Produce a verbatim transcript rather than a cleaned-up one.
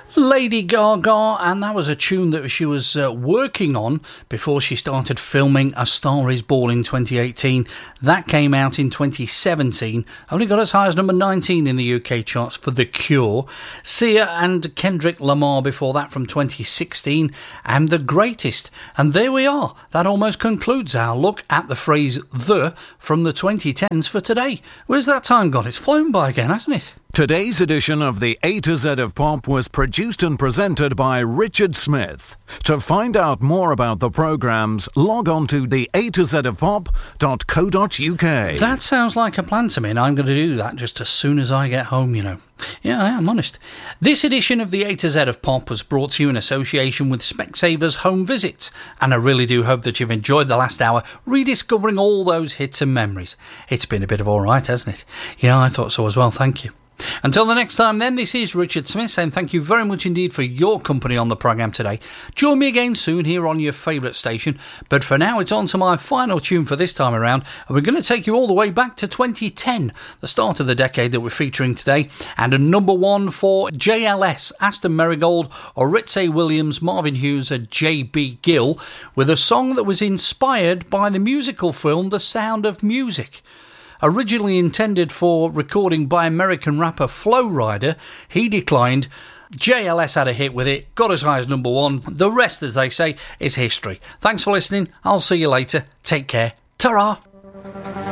Lady Gaga, and that was a tune that she was uh, working on before she started filming A Star Is Born in twenty eighteen. That came out in twenty seventeen, only got as high as number nineteen in the U K charts for The Cure. Sia and Kendrick Lamar before that from twenty sixteen, and The Greatest. And there we are, that almost concludes our look at the phrase the from the twenty tens for today. Where's that time gone? It's flown by again, hasn't it? Today's edition of the A to Z of Pop was produced and presented by Richard Smith. To find out more about the programmes, log on to the A to Z of Pop dot co dot U K. That sounds like a plan to me, and I'm going to do that just as soon as I get home, you know. Yeah, I am honest. This edition of the A to Z of Pop was brought to you in association with Specsavers Home Visits, and I really do hope that you've enjoyed the last hour rediscovering all those hits and memories. It's been a bit of all right, hasn't it? Yeah, I thought so as well, thank you. Until the next time then, this is Richard Smith saying thank you very much indeed for your company on the programme today. Join me again soon here on your favourite station, but for now it's on to my final tune for this time around, and we're going to take you all the way back to twenty ten, the start of the decade that we're featuring today, and a number one for J L S, Aston Marigold, Oritze Williams, Marvin Hughes and J B Gill, with a song that was inspired by the musical film The Sound of Music. Originally intended for recording by American rapper Flo Rida, he declined. J L S had a hit with it, got as high as number one. The rest, as they say, is history. Thanks for listening. I'll see you later. Take care. Ta-ra!